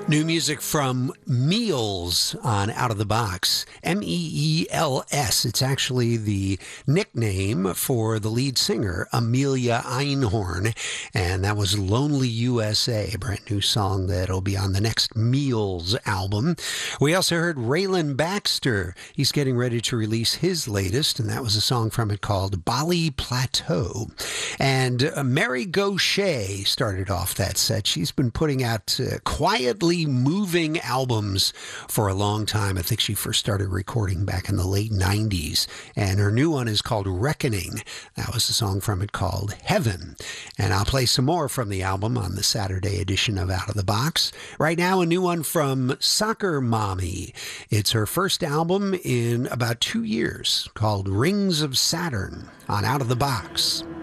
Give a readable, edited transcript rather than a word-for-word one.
New music from Meals on Out of the Box. Meels. It's actually the nickname for the lead singer, Amelia Einhorn. And that was Lonely USA, a brand new song that'll be on the next Meals album. We also heard Raylan Baxter. He's getting ready to release his latest, and that was a song from it called Bali Plateau. And Mary Gauthier started off that set. She's been putting out quietly moving albums for a long time. I think she first started recording back in the late 90s. And her new one is called Reckoning. That was a song from it called Heaven. And I'll play some more from the album on the Saturday edition of Out of the Box. Right now, a new one from Soccer Mommy. It's her first album in about 2 years called Rings of Saturn on Out of the Box.